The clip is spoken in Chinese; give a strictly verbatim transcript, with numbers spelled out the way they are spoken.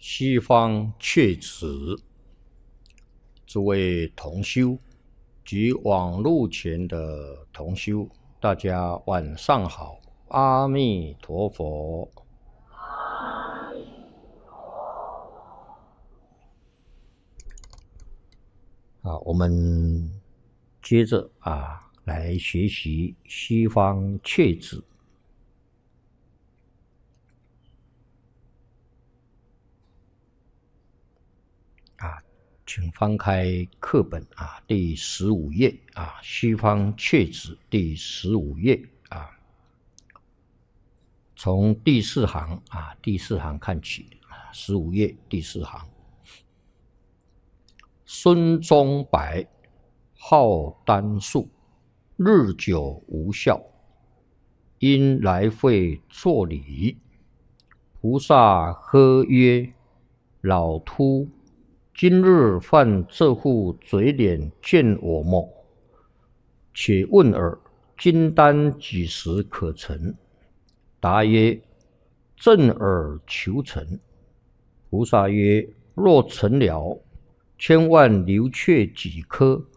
西方确子，诸位同修及网络前的同修，大家晚上好，阿弥陀佛。啊，我们接着啊来学习西方确子。啊，请翻开课本啊，第十五页啊，西方确子第十五页啊，从第四行啊，第四行看起啊，十五页第四行。孙中白，号丹树，日久无效，因来会作礼。菩萨呵曰：老秃，今日犯这副嘴脸见我么？且问尔，金丹几时可成？答曰：正尔求成。菩萨曰：若成了，千万留却几颗，